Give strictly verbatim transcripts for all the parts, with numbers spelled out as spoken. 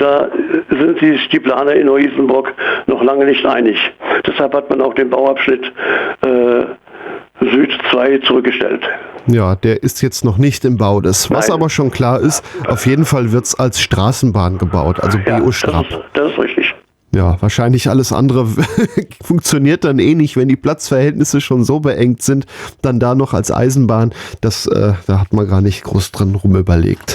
Und da sind sich die Planer in Neu-Isenburg noch lange nicht einig. Deshalb hat man auch den Bauabschnitt äh, Süd zwei zurückgestellt. Ja, der ist jetzt noch nicht im Bau. Das, was Nein. aber schon klar ist, auf jeden Fall wird es als Straßenbahn gebaut, also Ja, Biostrap. das ist, das ist richtig. Ja, wahrscheinlich alles andere funktioniert dann eh nicht, wenn die Platzverhältnisse schon so beengt sind, dann da noch als Eisenbahn, das, äh, da hat man gar nicht groß dran rumüberlegt.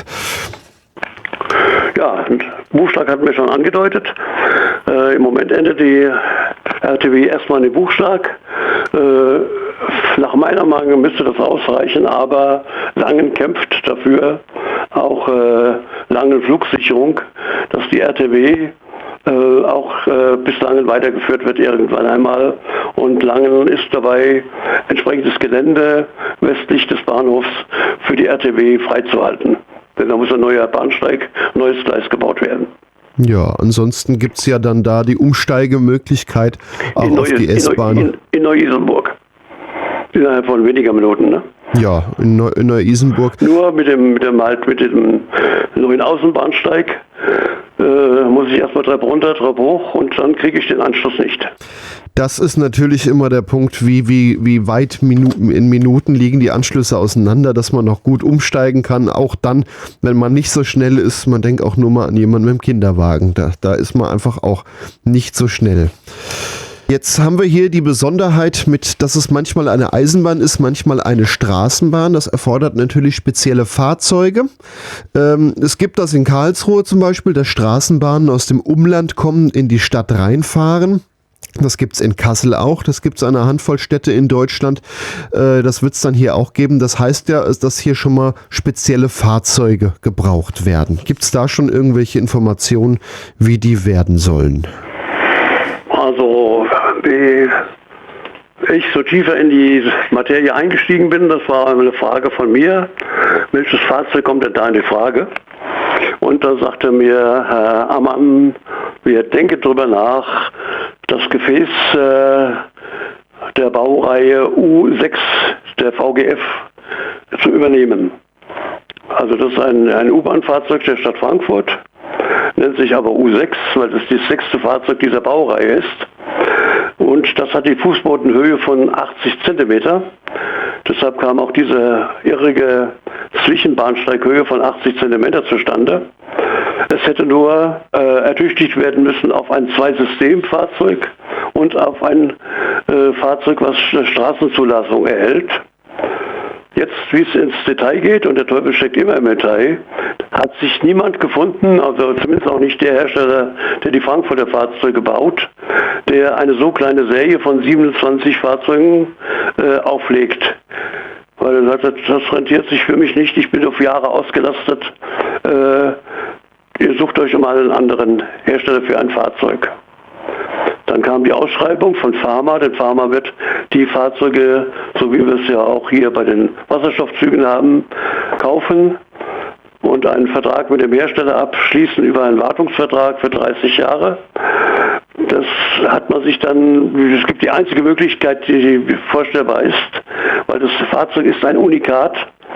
Ja, Buchschlag hatten wir schon angedeutet. Äh, Im Moment endet die R T W erstmal in den Buchschlag. Äh, nach meiner Meinung müsste das ausreichen, aber Langen kämpft dafür, auch äh, Langen Flugsicherung, dass die R T W äh, auch äh, bis Langen weitergeführt wird irgendwann einmal. Und Langen ist dabei, entsprechendes Gelände westlich des Bahnhofs für die R T W freizuhalten. Denn da muss ein neuer Bahnsteig, ein neues Gleis gebaut werden. Ja, ansonsten gibt es ja dann da die Umsteigemöglichkeit auch in auf Neu die S-Bahn. In, in Neu-Isenburg. Innerhalb von weniger Minuten, ne? Ja, in, Neu in Neu-Isenburg. Nur mit dem, mit dem, halt, mit dem neuen Außenbahnsteig äh, muss ich erstmal Treppe runter, Treppe hoch und dann kriege ich den Anschluss nicht. Das ist natürlich immer der Punkt, wie, wie, wie weit Minuten, in Minuten liegen die Anschlüsse auseinander, dass man noch gut umsteigen kann. Auch dann, wenn man nicht so schnell ist, man denkt auch nur mal an jemanden mit dem Kinderwagen. Da, da ist man einfach auch nicht so schnell. Jetzt haben wir hier die Besonderheit mit, dass es manchmal eine Eisenbahn ist, manchmal eine Straßenbahn. Das erfordert natürlich spezielle Fahrzeuge. Ähm, es gibt das in Karlsruhe zum Beispiel, dass Straßenbahnen aus dem Umland kommen, in die Stadt reinfahren. Das gibt's in Kassel auch, das gibt's an einer Handvoll Städte in Deutschland. Äh, das wird's dann hier auch geben. Das heißt ja, dass hier schon mal spezielle Fahrzeuge gebraucht werden. Gibt's da schon irgendwelche Informationen, wie die werden sollen? Also, wie ich so tiefer in die Materie eingestiegen bin, das war eine Frage von mir. Welches Fahrzeug kommt denn da in die Frage? Und da sagte mir Herr Ammann, wir denken darüber nach, das Gefäß äh, der Baureihe U sechs der V G F zu übernehmen. Also das ist ein, ein U-Bahn-Fahrzeug der Stadt Frankfurt, nennt sich aber U sechs, weil das das sechste Fahrzeug dieser Baureihe ist. Und das hat die Fußbodenhöhe von achtzig Zentimeter. Deshalb kam auch diese irrige Zwischenbahnsteighöhe von achtzig Zentimeter zustande. Es hätte nur äh, ertüchtigt werden müssen auf ein Zwei-System-Fahrzeug und auf ein äh, Fahrzeug, was Straßenzulassung erhält. Jetzt, wie es ins Detail geht, und der Teufel steckt immer im Detail, hat sich niemand gefunden, also zumindest auch nicht der Hersteller, der die Frankfurter Fahrzeuge baut, der eine so kleine Serie von siebenundzwanzig Fahrzeugen äh, auflegt. Weil er sagt, das rentiert sich für mich nicht, ich bin auf Jahre ausgelastet, äh, ihr sucht euch mal einen anderen Hersteller für ein Fahrzeug. Dann kam die Ausschreibung von Pharma, denn Pharma wird die Fahrzeuge, so wie wir es ja auch hier bei den Wasserstoffzügen haben, kaufen und einen Vertrag mit dem Hersteller abschließen über einen Wartungsvertrag für dreißig Jahre. Das hat man sich dann, es gibt die einzige Möglichkeit, die vorstellbar ist, weil das Fahrzeug ist ein Unikat,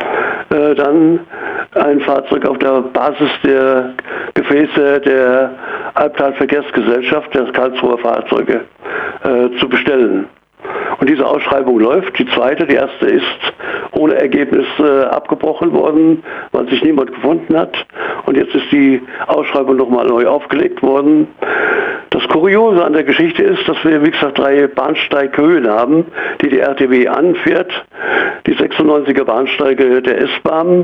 äh, dann ein Fahrzeug auf der Basis der Gefäße der Albtal-Verkehrsgesellschaft, der Karlsruher Fahrzeuge, äh, zu bestellen. Und diese Ausschreibung läuft. Die zweite, die erste ist ohne Ergebnis äh, abgebrochen worden, weil sich niemand gefunden hat. Und jetzt ist die Ausschreibung nochmal neu aufgelegt worden. Das Kuriose an der Geschichte ist, dass wir, wie gesagt, drei Bahnsteighöhen haben, die die R T W anfährt. Die sechsundneunziger Bahnsteige der S-Bahn,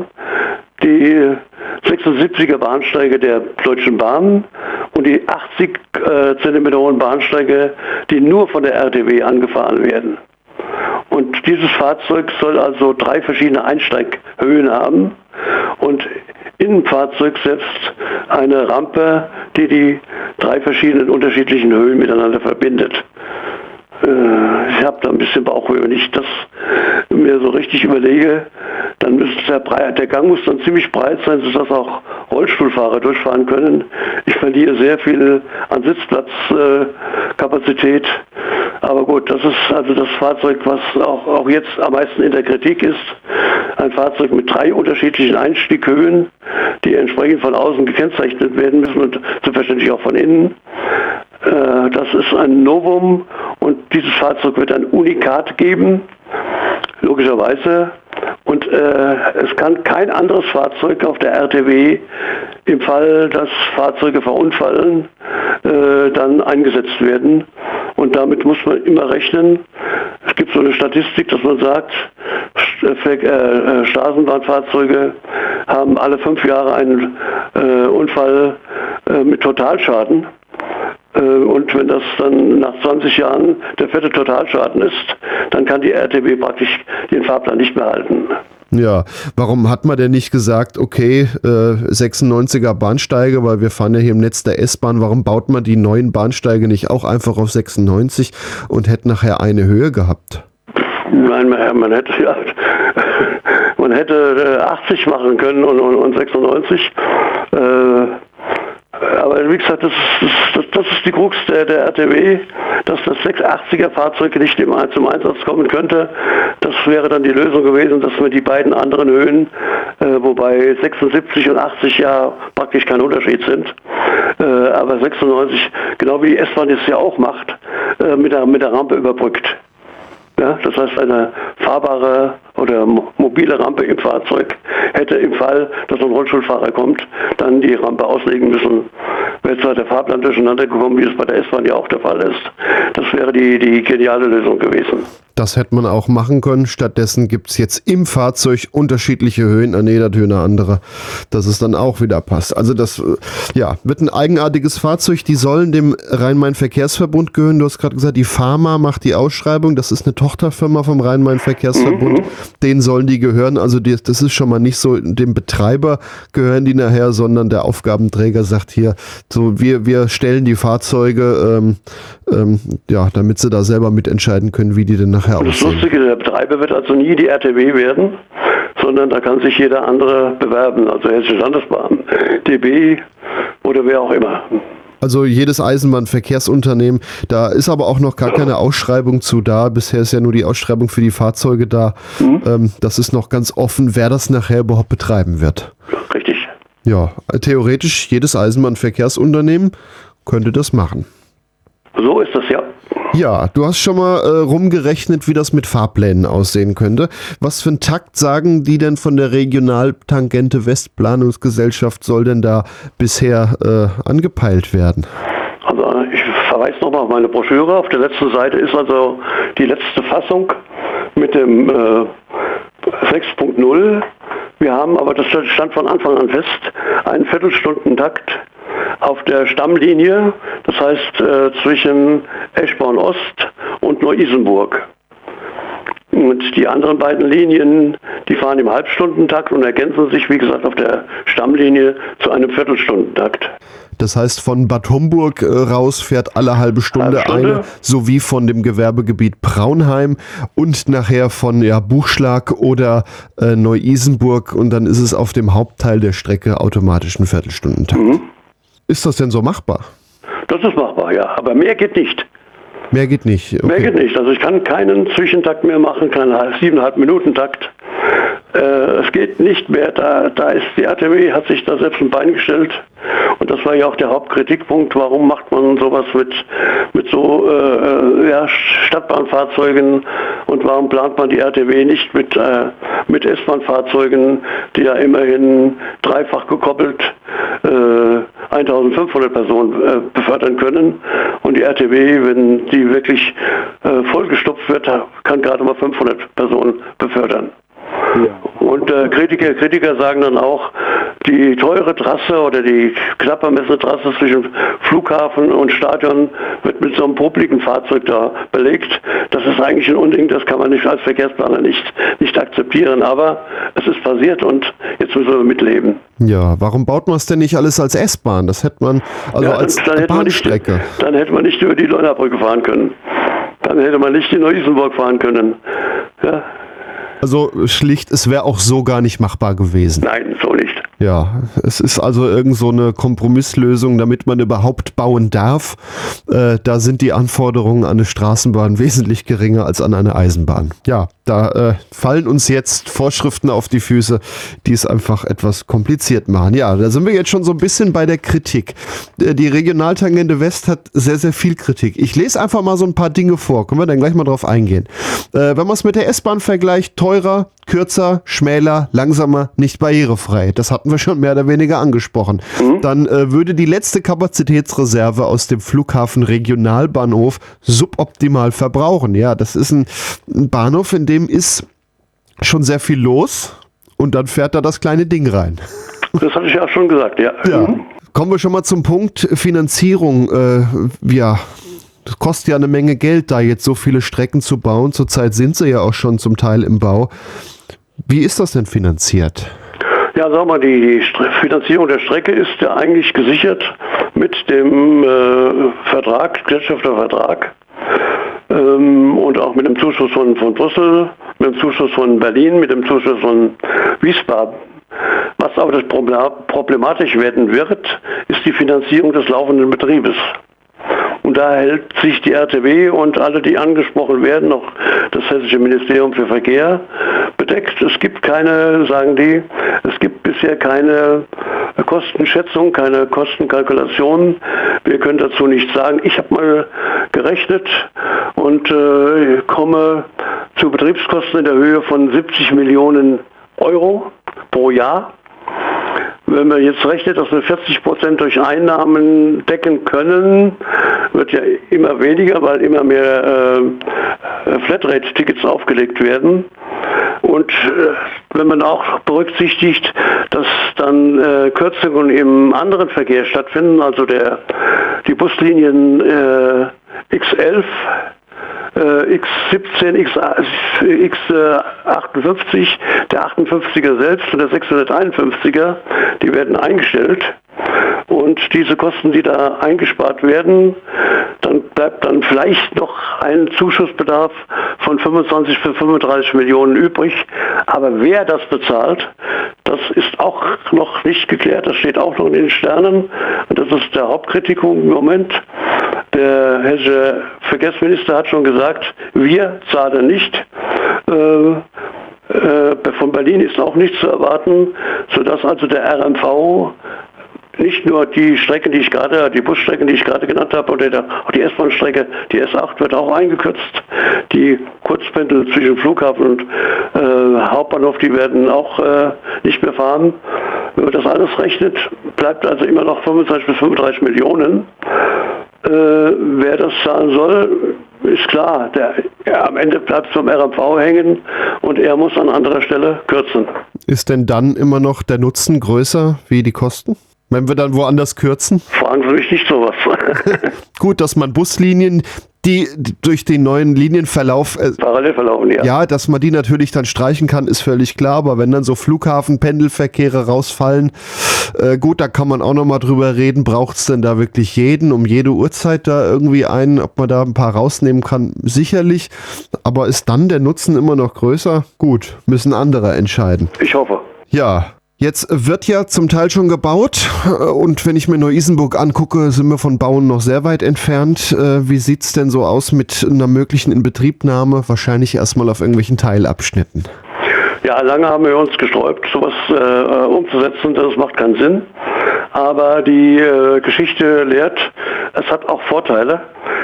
die sechsundsiebziger Bahnsteige der Deutschen Bahn und die achtzig Zentimeter hohen Bahnsteige, die nur von der R T W angefahren werden. Und dieses Fahrzeug soll also drei verschiedene Einsteighöhen haben und im Fahrzeug selbst eine Rampe, die die drei verschiedenen unterschiedlichen Höhen miteinander verbindet. Ich habe da ein bisschen Bauchweh. Wenn ich das mir so richtig überlege, dann müsste der, Breit, der Gang muss dann ziemlich breit sein, sodass auch Rollstuhlfahrer durchfahren können. Ich verliere sehr viel an Sitzplatzkapazität. Äh, Aber gut, das ist also das Fahrzeug, was auch, auch jetzt am meisten in der Kritik ist. Ein Fahrzeug mit drei unterschiedlichen Einstieghöhen, die entsprechend von außen gekennzeichnet werden müssen und selbstverständlich auch von innen. Äh, das ist ein Novum und dieses Fahrzeug wird ein Unikat geben, logischerweise. Und äh, es kann kein anderes Fahrzeug auf der R T W im Fall, dass Fahrzeuge verunfallen, äh, dann eingesetzt werden. Und damit muss man immer rechnen. Es gibt so eine Statistik, dass man sagt, äh, Straßenbahnfahrzeuge haben alle fünf Jahre einen äh, Unfall äh, mit Totalschaden. Und wenn das dann nach zwanzig Jahren der vierte Totalschaden ist, dann kann die R T W praktisch den Fahrplan nicht mehr halten. Ja, warum hat man denn nicht gesagt, okay, äh, sechsundneunziger Bahnsteige, weil wir fahren ja hier im Netz der S-Bahn, warum baut man die neuen Bahnsteige nicht auch einfach auf sechsundneunzig und hätte nachher eine Höhe gehabt? Nein, man, man hätte ja, man hätte achtzig machen können und, und, und sechsundneunzig. Äh, Aber wie gesagt, das ist, das, das ist die Krux der, der R T W, dass das sechshundertachtziger Fahrzeug nicht immer zum Einsatz kommen könnte. Das wäre dann die Lösung gewesen, dass wir die beiden anderen Höhen, äh, wobei sechsundsiebzig und achtzig ja praktisch kein Unterschied sind, äh, aber sechsundneunzig, genau wie die S-Bahn es ja auch macht, äh, mit, der, mit der Rampe überbrückt. Ja, das heißt, eine fahrbare oder mobile Rampe im Fahrzeug hätte im Fall, dass ein Rollstuhlfahrer kommt, dann die Rampe auslegen müssen. Wäre zwar der Fahrplan durcheinander gekommen, wie es bei der S-Bahn ja auch der Fall ist. Das wäre die, die geniale Lösung gewesen. Das hätte man auch machen können. Stattdessen gibt es jetzt im Fahrzeug unterschiedliche Höhen, eine jeder Höhe eine andere, dass es dann auch wieder passt. Also das ja, wird ein eigenartiges Fahrzeug. Die sollen dem Rhein-Main-Verkehrsverbund gehören. Du hast gerade gesagt, die Pharma macht die Ausschreibung. Das ist eine Tochterfirma vom Rhein-Main-Verkehrsverbund. Mhm. Denen sollen die gehören. Also die, das ist schon mal nicht so, dem Betreiber gehören die nachher, sondern der Aufgabenträger sagt hier, so wir, wir stellen die Fahrzeuge, ähm, ähm, ja, damit sie da selber mitentscheiden können, wie die denn nachher aussehen. Das Lustige, der Betreiber wird also nie die R T W werden, sondern da kann sich jeder andere bewerben, also Hessische Landesbahn, D B oder wer auch immer. Also jedes Eisenbahnverkehrsunternehmen, da ist aber auch noch gar keine Ausschreibung zu da. Bisher ist ja nur die Ausschreibung für die Fahrzeuge da. Mhm. Ähm, das ist noch ganz offen, wer das nachher überhaupt betreiben wird. Richtig. Ja, theoretisch jedes Eisenbahnverkehrsunternehmen könnte das machen. So ist das, ja. Ja, du hast schon mal äh, rumgerechnet, wie das mit Fahrplänen aussehen könnte. Was für einen Takt sagen die denn von der Regionaltangente Westplanungsgesellschaft soll denn da bisher äh, angepeilt werden? Also ich verweise nochmal auf meine Broschüre. Auf der letzten Seite ist also die letzte Fassung mit dem äh, sechs Punkt null. Wir haben, aber das stand von Anfang an fest, einen Viertelstundentakt auf der Stammlinie, das heißt äh, zwischen Eschborn Ost und Neu-Isenburg. Und die anderen beiden Linien, die fahren im Halbstundentakt und ergänzen sich, wie gesagt, auf der Stammlinie zu einem Viertelstundentakt. Das heißt, von Bad Homburg äh, raus fährt alle halbe Stunde, halbe Stunde eine, sowie von dem Gewerbegebiet Braunheim und nachher von ja, Buchschlag oder äh, Neu-Isenburg und dann ist es auf dem Hauptteil der Strecke automatisch ein Viertelstundentakt. Mhm. Ist das denn so machbar? Das ist machbar, ja, aber mehr geht nicht. Mehr geht nicht? Okay. Mehr geht nicht. Also ich kann keinen Zwischentakt mehr machen, keinen siebeneinhalb Minuten Takt. Äh, es geht nicht mehr. Da, da ist die R T W, hat sich da selbst ein Bein gestellt. Und das war ja auch der Hauptkritikpunkt. Warum macht man sowas mit, mit so äh, ja, Stadtbahnfahrzeugen und warum plant man die R T W nicht mit, äh, mit S-Bahn-Fahrzeugen, die ja immerhin dreifach gekoppelt äh, eintausendfünfhundert Personen äh, befördern können. Und die R T W, wenn die wirklich äh, vollgestopft wird, kann gerade mal fünfhundert Personen befördern. Ja. Und äh, Kritiker, Kritiker sagen dann auch, die teure Trasse oder die knapp ermessene Trasse zwischen Flughafen und Stadion wird mit so einem publiken Fahrzeug da belegt. Das ist eigentlich ein Unding, das kann man nicht als Verkehrsplaner nicht, nicht akzeptieren. Aber es ist passiert und jetzt müssen wir mitleben. Ja, warum baut man es denn nicht alles als S-Bahn? Das hätte man also ja, dann, als dann Bahnstrecke. Hätte nicht, dann hätte man nicht über die Leunabrücke fahren können. Dann hätte man nicht in Neu-Isenburg fahren können. Ja. Also schlicht, es wäre auch so gar nicht machbar gewesen. Nein, so nicht. Ja, es ist also irgend so eine Kompromisslösung, damit man überhaupt bauen darf. Äh, da sind die Anforderungen an eine Straßenbahn wesentlich geringer als an eine Eisenbahn. Ja, da äh, fallen uns jetzt Vorschriften auf die Füße, die es einfach etwas kompliziert machen. Ja, da sind wir jetzt schon so ein bisschen bei der Kritik. Äh, die Regionaltangente West hat sehr, sehr viel Kritik. Ich lese einfach mal so ein paar Dinge vor. Können wir dann gleich mal drauf eingehen. Äh, wenn man es mit der S-Bahn vergleicht, teurer, kürzer, schmäler, langsamer, nicht barrierefrei. Das hatten wir schon mehr oder weniger angesprochen. Mhm. Dann äh, würde die letzte Kapazitätsreserve aus dem Flughafen Regionalbahnhof suboptimal verbrauchen. Ja, das ist ein, ein Bahnhof, in dem ist schon sehr viel los und dann fährt da das kleine Ding rein. Das hatte ich ja schon gesagt, ja. ja. Mhm. Kommen wir schon mal zum Punkt Finanzierung. Äh, ja, das kostet ja eine Menge Geld, da jetzt so viele Strecken zu bauen. Zurzeit sind sie ja auch schon zum Teil im Bau. Wie ist das denn finanziert? Ja, sag mal, die Finanzierung der Strecke ist ja eigentlich gesichert mit dem äh, Vertrag, Gesellschaftervertrag ähm, und auch mit dem Zuschuss von, von Brüssel, mit dem Zuschuss von Berlin, mit dem Zuschuss von Wiesbaden. Was aber das problematisch werden wird, ist die Finanzierung des laufenden Betriebes. Und da hält sich die R T W und alle, die angesprochen werden, noch das Hessische Ministerium für Verkehr bedeckt. Es gibt keine, sagen die, es gibt bisher keine Kostenschätzung, keine Kostenkalkulation. Wir können dazu nichts sagen. Ich habe mal gerechnet und äh, komme zu Betriebskosten in der Höhe von siebzig Millionen Euro pro Jahr. Wenn man jetzt rechnet, dass wir vierzig Prozent durch Einnahmen decken können, wird ja immer weniger, weil immer mehr äh, Flatrate-Tickets aufgelegt werden. Und äh, wenn man auch berücksichtigt, dass dann äh, Kürzungen im anderen Verkehr stattfinden, also der, die Buslinien äh, X elf, X siebzehn, X achtundfünfzig, der achtundfünfziger selbst und der sechshunderteinundfünfziger, die werden eingestellt. Und diese Kosten, die da eingespart werden, dann bleibt dann vielleicht noch ein Zuschussbedarf von fünfundzwanzig bis fünfunddreißig Millionen übrig. Aber wer das bezahlt, das ist auch noch nicht geklärt. Das steht auch noch in den Sternen. Und das ist der Hauptkritikum im Moment. Der hessische Verkehrsminister hat schon gesagt, wir zahlen nicht. Äh, äh, von Berlin ist auch nichts zu erwarten, sodass also der R M V nicht nur die Strecken, die ich gerade, die Busstrecken, die ich gerade genannt habe, oder auch die S-Bahn-Strecke, die S acht wird auch eingekürzt. Die Kurzpendel zwischen Flughafen und äh, Hauptbahnhof, die werden auch äh, nicht mehr fahren. Wenn man das alles rechnet, bleibt also immer noch fünfundzwanzig bis fünfunddreißig Millionen. Äh, wer das zahlen soll, ist klar. Der, ja, am Ende bleibt es vom R M V hängen und er muss an anderer Stelle kürzen. Ist denn dann immer noch der Nutzen größer wie die Kosten? Wenn wir dann woanders kürzen? Fragen Sie mich nicht sowas. Gut, dass man Buslinien, die durch den neuen Linienverlauf äh, parallel verlaufen, ja. Ja, dass man die natürlich dann streichen kann, ist völlig klar. Aber wenn dann so Flughafen-Pendelverkehre rausfallen, äh, gut, da kann man auch nochmal drüber reden. Braucht es denn da wirklich jeden, um jede Uhrzeit da irgendwie einen, ob man da ein paar rausnehmen kann? Sicherlich. Aber ist dann der Nutzen immer noch größer? Gut, müssen andere entscheiden. Ich hoffe. Ja. Jetzt wird ja zum Teil schon gebaut und wenn ich mir Neu-Isenburg angucke, sind wir von Bauen noch sehr weit entfernt. Wie sieht es denn so aus mit einer möglichen Inbetriebnahme? Wahrscheinlich erstmal auf irgendwelchen Teilabschnitten. Ja, lange haben wir uns gesträubt, sowas äh, umzusetzen, das macht keinen Sinn. Aber die äh, Geschichte lehrt, es hat auch Vorteile,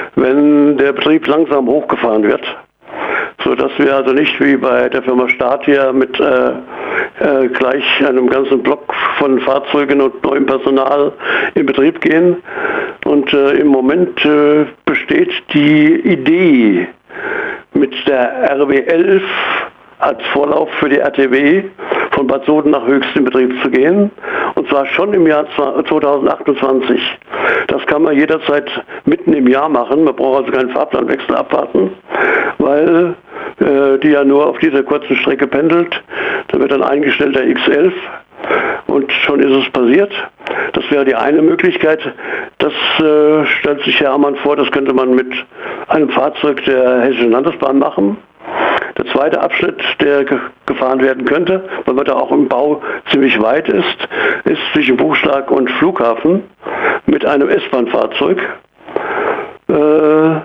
wenn der Betrieb langsam hochgefahren wird. Sodass wir also nicht wie bei der Firma Statia mit äh, äh, gleich einem ganzen Block von Fahrzeugen und neuem Personal in Betrieb gehen. Und äh, im Moment äh, besteht die Idee, mit der R W elf als Vorlauf für die R T W von Bad Soden nach Höchst in Betrieb zu gehen. Und zwar schon im Jahr zweitausendachtundzwanzig. Das kann man jederzeit mitten im Jahr machen. Man braucht also keinen Fahrplanwechsel abwarten, weil äh, die ja nur auf dieser kurzen Strecke pendelt. Da wird dann eingestellt der X elf und schon ist es passiert. Das wäre die eine Möglichkeit. Das äh, stellt sich Herr Ammann vor, das könnte man mit einem Fahrzeug der Hessischen Landesbahn machen. Der zweite Abschnitt, der ge- gefahren werden könnte, weil man da auch im Bau ziemlich weit ist, ist zwischen Buchschlag und Flughafen mit einem S-Bahn-Fahrzeug. Äh,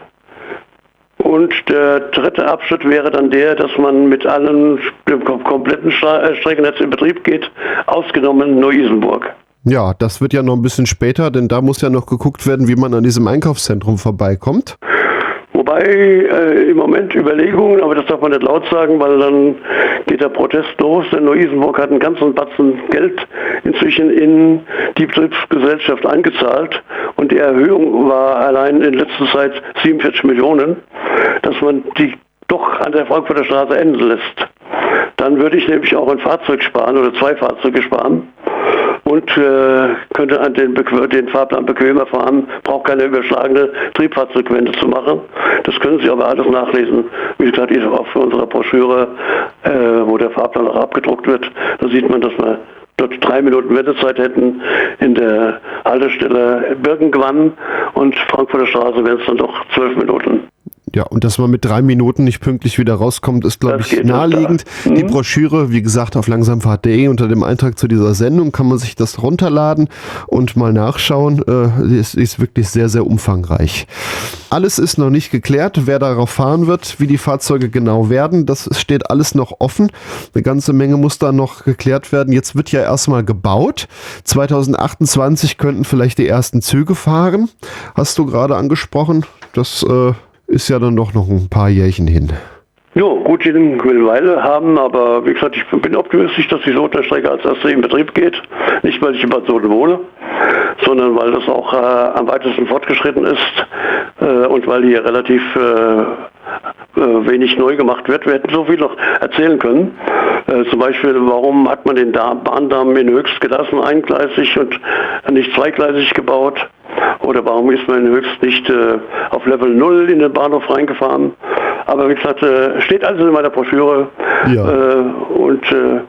Und der dritte Abschnitt wäre dann der, dass man mit allen, dem kompletten Stra- Streckennetz in Betrieb geht, ausgenommen Neu-Isenburg. Ja, das wird ja noch ein bisschen später, denn da muss ja noch geguckt werden, wie man an diesem Einkaufszentrum vorbeikommt. Wobei äh, im Moment Überlegungen, aber das darf man nicht laut sagen, weil dann geht der Protest los, denn Neu-Isenburg hat einen ganzen Batzen Geld inzwischen in die Betriebsgesellschaft eingezahlt und die Erhöhung war allein in letzter Zeit siebenundvierzig Millionen, dass man die doch an der Frankfurter Straße enden lässt. Dann würde ich nämlich auch ein Fahrzeug sparen oder zwei Fahrzeuge sparen und äh, könnte an den, den Fahrplan bequemer fahren, braucht keine überschlagene Triebfahrzeugwende zu machen. Das können Sie aber alles nachlesen. Wie gesagt, ist auch für unsere Broschüre, äh, wo der Fahrplan auch abgedruckt wird, da sieht man, dass wir dort drei Minuten Wendezeit hätten in der Haltestelle Birkengwann und Frankfurter Straße wären es dann doch zwölf Minuten. Ja, und dass man mit drei Minuten nicht pünktlich wieder rauskommt, ist, glaube ich, geht, naheliegend. Mhm. Die Broschüre, wie gesagt, auf langsamfahrt punkt de unter dem Eintrag zu dieser Sendung kann man sich das runterladen und mal nachschauen. Äh, die ist, ist wirklich sehr, sehr umfangreich. Alles ist noch nicht geklärt, wer darauf fahren wird, wie die Fahrzeuge genau werden. Das steht alles noch offen. Eine ganze Menge muss da noch geklärt werden. Jetzt wird ja erstmal gebaut. zwanzig achtundzwanzig könnten vielleicht die ersten Züge fahren. Hast du gerade angesprochen. Das äh, ist ja dann doch noch ein paar Jährchen hin. Ja, gut, die will Weile haben, aber wie gesagt, ich bin optimistisch, dass die Sotenstrecke als erste in Betrieb geht. Nicht, weil ich in Bad Soden wohne, sondern weil das auch äh, am weitesten fortgeschritten ist äh, und weil hier relativ äh, äh, wenig neu gemacht wird. Wir hätten so viel noch erzählen können. Äh, zum Beispiel, warum hat man den da- Bahndamm in Höchst gelassen, eingleisig und nicht zweigleisig gebaut? Oder warum ist man in Höchst nicht äh, auf Level null in den Bahnhof reingefahren? Aber wie gesagt, äh, steht alles in meiner Broschüre. Ja. Äh, und äh,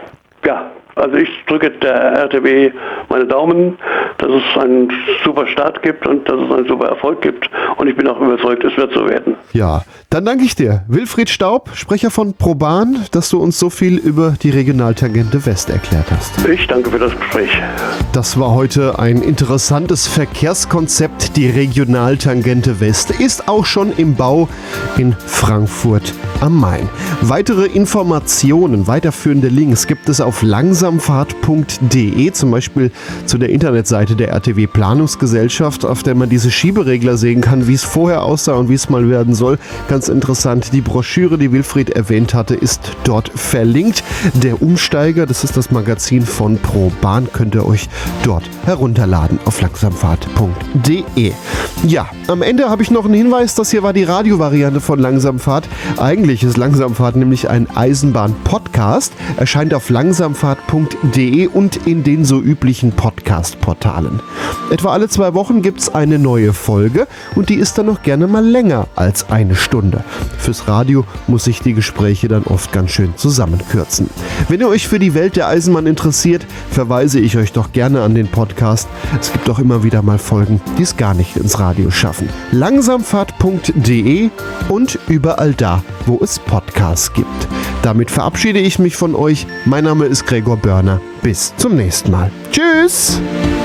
ja, also ich drücke der R T W meine Daumen, dass es einen super Start gibt und dass es einen super Erfolg gibt. Und ich bin auch überzeugt, es wird so werden. Ja, dann danke ich dir. Wilfried Staub, Sprecher von ProBahn, dass du uns so viel über die Regionaltangente West erklärt hast. Ich danke für das Gespräch. Das war heute ein interessantes Verkehrskonzept. Die Regionaltangente West ist auch schon im Bau in Frankfurt am Main. Weitere Informationen, weiterführende Links gibt es auf langsamfahrt punkt de, zum Beispiel zu der Internetseite der R T W Planungsgesellschaft, auf der man diese Schieberegler sehen kann, wie es vorher aussah und wie es mal werden soll. Ganz interessant, die Broschüre, die Wilfried erwähnt hatte, ist dort verlinkt. Der Umsteiger, das ist das Magazin von ProBahn, könnt ihr euch dort herunterladen auf langsamfahrt punkt de. Ja, am Ende habe ich noch einen Hinweis, das hier war die Radiovariante von Langsamfahrt. Eigentlich ist Langsamfahrt nämlich ein Eisenbahn-Podcast, erscheint auf langsamfahrt punkt de und in den so üblichen Podcast-Portalen. Etwa alle zwei Wochen gibt es eine neue Folge und die ist dann noch gerne mal länger als eine Stunde. Fürs Radio muss ich die Gespräche dann oft ganz schön zusammenkürzen. Wenn ihr euch für die Welt der Eisenbahn interessiert, verweise ich euch doch gerne an den Podcast. Es gibt auch immer wieder mal Folgen, die es gar nicht ins Radio schaffen. langsamfahrt punkt de und überall da, wo es Podcasts gibt. Damit verabschiede ich mich von euch. Mein Name ist Gregor Börner. Bis zum nächsten Mal. Tschüss!